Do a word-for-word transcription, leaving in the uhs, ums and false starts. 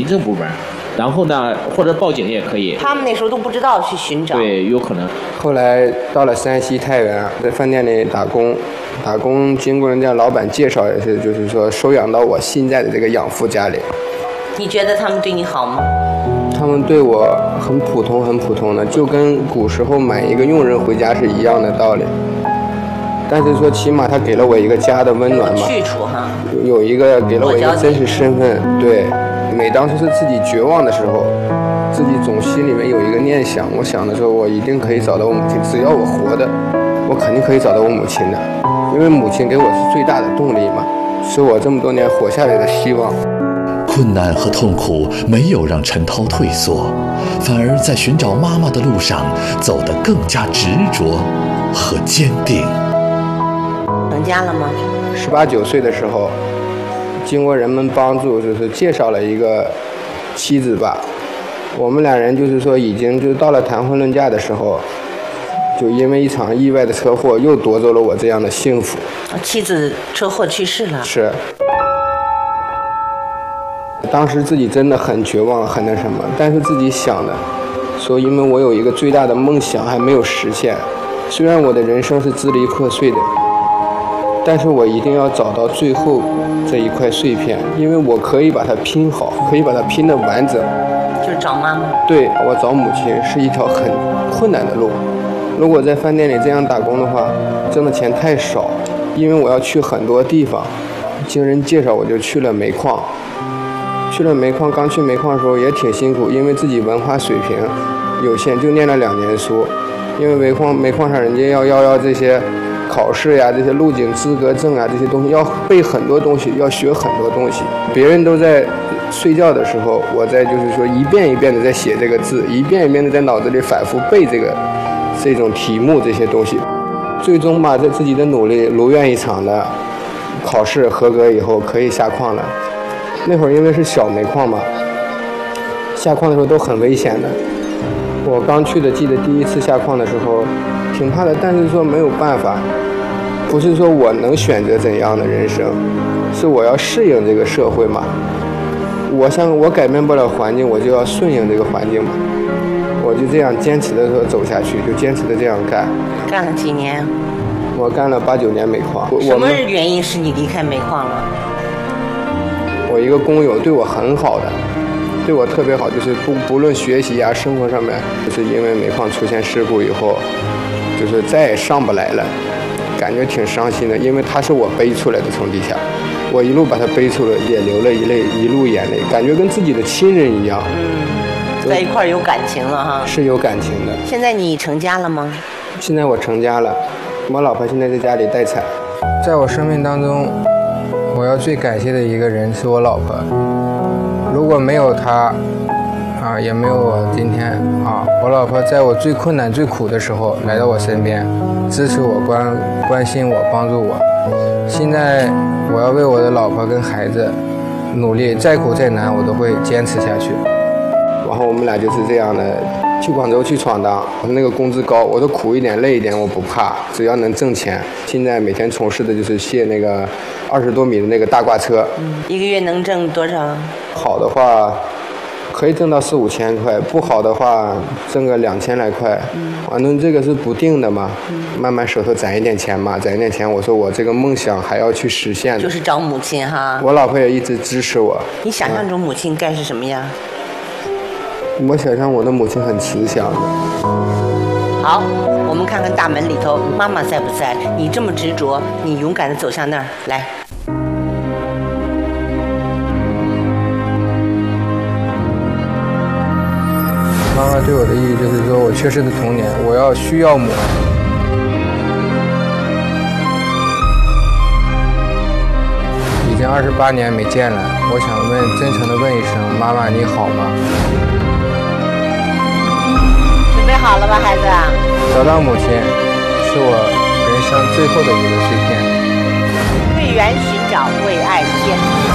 民政部门，然后呢，或者报警也可以。 他们那时候都不知道去寻找。 对，有可能。 后来到了山西太原，在饭店里打工，打工经过人家老板介绍，也是就是说收养到我现在的这个养父家里。 你觉得他们对你好吗？ 他们对我很普通，很普通的，就跟古时候买一个佣人回家是一样的道理。但是说，起码他给了我一个家的温暖嘛， 去处哈， 有一个给了我一个真实身份。对，每当就是自己绝望的时候，自己总心里面有一个念想，我想的时候，我一定可以找到我母亲，只要我活的，我肯定可以找到我母亲的，因为母亲给我是最大的动力嘛，是我这么多年活下来的希望。 困难和痛苦没有让陈涛退缩，反而在寻找妈妈的路上走得更加执着和坚定。 成家了吗？ 十八九岁的时候，经过人们帮助，就是介绍了一个妻子吧。我们两人就是说，已经就到了谈婚论嫁的时候，就因为一场意外的车祸，又夺走了我这样的幸福。 妻子车祸去世了。 是。当时自己真的很绝望，很那什么，但是自己想的，说因为我有一个最大的梦想还没有实现，虽然我的人生是支离破碎的，但是我一定要找到最后这一块碎片，因为我可以把它拼好，可以把它拼得完整。 就是找妈妈。 对，我找母亲是一条很困难的路。如果在饭店里这样打工的话，挣的钱太少，因为我要去很多地方。经人介绍，我就去了煤矿。去了煤矿，刚去煤矿的时候也挺辛苦，因为自己文化水平有限，就念了两年书。因为煤矿煤矿上人家要要要这些考试呀，这些路警资格证啊，这些东西要背很多东西，要学很多东西。别人都在睡觉的时候，我在就是说一遍一遍的在写这个字，一遍一遍的在脑子里反复背这个这种题目这些东西。最终吧，在自己的努力，如愿以偿的考试合格以后，可以下矿了。那会儿因为是小煤矿嘛，下矿的时候都很危险的。我刚去的，记得第一次下矿的时候，挺怕的，但是说没有办法，不是说我能选择怎样的人生，是我要适应这个社会嘛。我想我改变不了环境，我就要顺应这个环境嘛。我就这样坚持的时候走下去，就坚持的这样干。 干了几年？ 我干了八九年煤矿。 什么原因使你离开煤矿了？ 我一个工友对我很好的，对我特别好，就是不不论学习啊、生活上面，就是因为煤矿出现事故以后，就是再也上不来了，感觉挺伤心的。因为他是我背出来的，从底下，我一路把他背出来，也流了一泪一路眼泪，感觉跟自己的亲人一样。 嗯，在一块儿有感情了哈。 是有感情的。 现在你成家了吗？ 现在我成家了，我老婆现在在家里待产。在我生命当中，我要最感谢的一个人是我老婆。如果没有她，啊，也没有我今天啊。我老婆在我最困难、最苦的时候来到我身边，支持我、关关心我、帮助我。现在我要为我的老婆跟孩子努力，再苦再难我都会坚持下去。然后我们俩就是这样的，去广州去闯荡，那个工资高，我都苦一点累一点我不怕，只要能挣钱。现在每天从事的就是卸那个二十多米的那个大挂车。 嗯，一个月能挣多少？ 好的话可以挣到四五千块，不好的话挣个两千来块。嗯，反正这个是不定的嘛。嗯，慢慢手头攒一点钱嘛，攒一点钱。我说我这个梦想还要去实现的。 就是找母亲哈。 我老婆也一直支持我。 你想象中母亲该是什么样？ 我想象我的母亲很慈祥的。 好，我们看看大门里头妈妈在不在？你这么执着，你勇敢地走向那儿来。妈妈对我的意义就是说，我缺失的童年，我要需要母爱。已经二十八年没见了，我想问，真诚地问一声，妈妈你好吗？准备好了吧，孩子？找到母亲，是我人生最后的一个碎片。为缘寻找，为爱坚持。